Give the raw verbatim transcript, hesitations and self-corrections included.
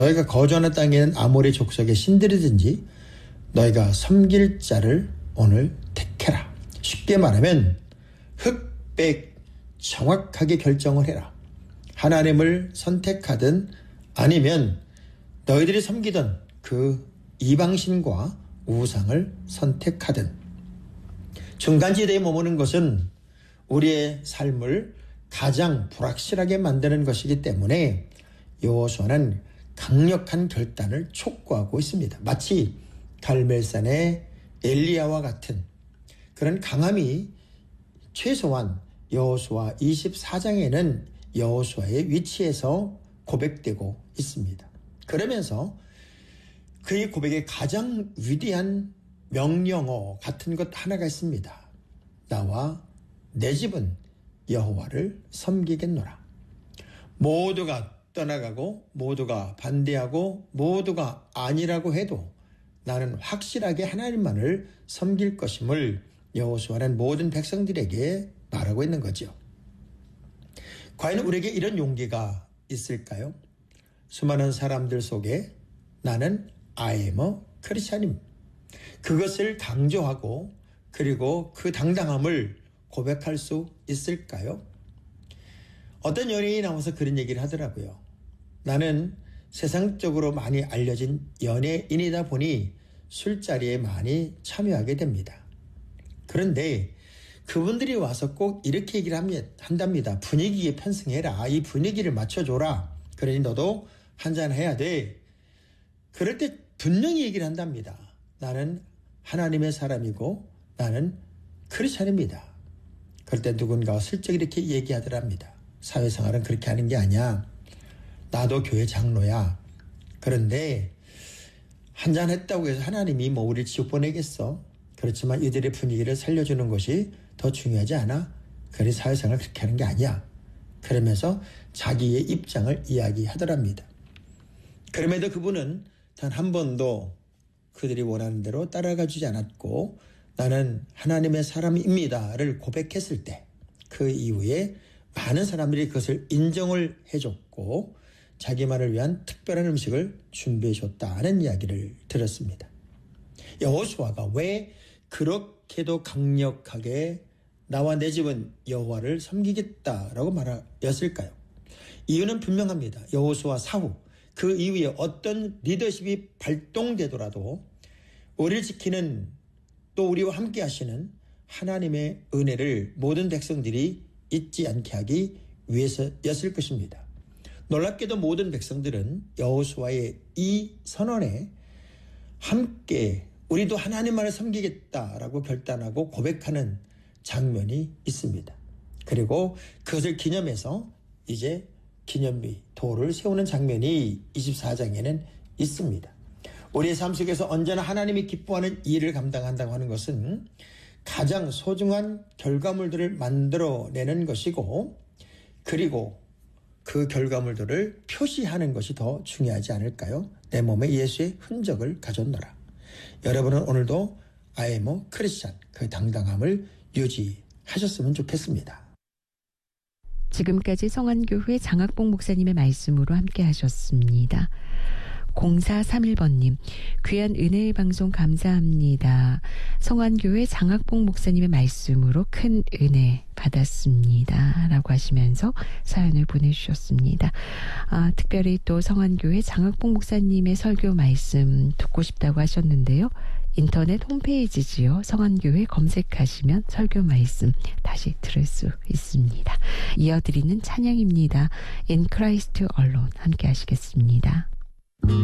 너희가 거주하는 땅에는 아모리 족속의 신들이든지 너희가 섬길 자를 오늘 택해라. 쉽게 말하면 흑백 정확하게 결정을 해라. 하나님을 선택하든 아니면 너희들이 섬기던 그 이방신과 우상을 선택하든 중간지대에 머무는 것은 우리의 삶을 가장 불확실하게 만드는 것이기 때문에 여호수아는 강력한 결단을 촉구하고 있습니다. 마치 갈멜산의 엘리야와 같은 그런 강함이 최소한 여호수아 이십사 장에는 여호수아의 위치에서 고백되고 있습니다. 그러면서 그의 고백에 가장 위대한 명령어 같은 것 하나가 있습니다. 나와 내 집은 여호와를 섬기겠노라. 모두가 떠나가고 모두가 반대하고 모두가 아니라고 해도 나는 확실하게 하나님만을 섬길 것임을 여호수아는 모든 백성들에게 말하고 있는 거죠. 과연 우리에게 이런 용기가 있을까요? 수많은 사람들 속에 나는 I am a Christian. 그것을 강조하고 그리고 그 당당함을 고백할 수 있을까요? 어떤 연예인이 나와서 그런 얘기를 하더라고요. 나는 세상적으로 많이 알려진 연예인이다 보니 술자리에 많이 참여하게 됩니다. 그런데 그분들이 와서 꼭 이렇게 얘기를 한답니다. 분위기에 편승해라. 이 분위기를 맞춰줘라. 그러니 너도 한잔 해야 돼. 그럴 때 분명히 얘기를 한답니다. 나는 하나님의 사람이고 나는 크리스찬입니다. 그럴 때 누군가가 슬쩍 이렇게 얘기하더랍니다. 사회생활은 그렇게 하는 게 아니야. 나도 교회 장로야. 그런데 한잔 했다고 해서 하나님이 뭐 우리를 지옥 보내겠어? 그렇지만 이들의 분위기를 살려주는 것이 더 중요하지 않아? 그래 사회생활을 그렇게 하는 게 아니야. 그러면서 자기의 입장을 이야기하더랍니다. 그럼에도 그분은 단 한 번도 그들이 원하는 대로 따라가 주지 않았고 나는 하나님의 사람입니다를 고백했을 때 그 이후에 많은 사람들이 그것을 인정을 해줬고 자기만을 위한 특별한 음식을 준비해 줬다는 이야기를 들었습니다. 여호수아가 왜 그렇게도 강력하게 나와 내 집은 여호와를 섬기겠다라고 말하였을까요? 이유는 분명합니다. 여호수아 사후 그 이후에 어떤 리더십이 발동되더라도 우리를 지키는 또 우리와 함께 하시는 하나님의 은혜를 모든 백성들이 잊지 않게 하기 위해서였을 것입니다. 놀랍게도 모든 백성들은 여호수아의 이 선언에 함께 우리도 하나님만을 섬기겠다라고 결단하고 고백하는 장면이 있습니다. 그리고 그것을 기념해서 이제 기념비, 도를 세우는 장면이 이십사 장에는 있습니다. 우리의 삶 속에서 언제나 하나님이 기뻐하는 일을 감당한다고 하는 것은 가장 소중한 결과물들을 만들어내는 것이고 그리고 그 결과물들을 표시하는 것이 더 중요하지 않을까요? 내 몸에 예수의 흔적을 가졌노라. 여러분은 오늘도 I am a Christian, 그 당당함을 유지하셨으면 좋겠습니다. 지금까지 성안교회 장학봉 목사님의 말씀으로 함께 하셨습니다. 공사삼일 번님, 귀한 은혜의 방송 감사합니다. 성안교회 장학봉 목사님의 말씀으로 큰 은혜 받았습니다. 라고 하시면서 사연을 보내주셨습니다. 아, 특별히 또 성안교회 장학봉 목사님의 설교 말씀 듣고 싶다고 하셨는데요. 인터넷 홈페이지지요. 성안교회 검색하시면 설교 말씀 다시 들을 수 있습니다. 이어드리는 찬양입니다. In Christ Alone 함께 하시겠습니다.